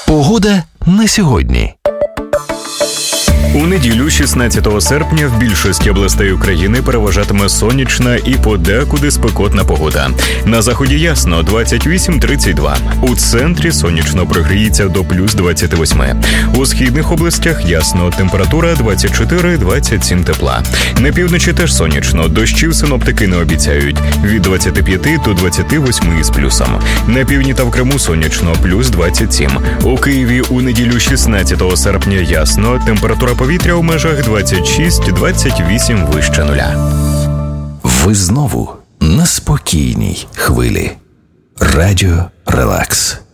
Погода на сьогодні. У неділю, 16 серпня, в більшості областей України переважатиме сонячна і подекуди спекотна погода. На заході ясно – 28-32. У центрі сонячно прогріється до плюс 28. У східних областях ясно – температура 24-27 тепла. На півночі теж сонячно, дощів синоптики не обіцяють. Від 25 до 28 із плюсом. На півдні та в Криму сонячно – плюс 27. У Києві у неділю, 16 серпня ясно, температура повітря у межах 26-28 вище нуля. Ви знову на спокійній хвилі. Радіо Релакс.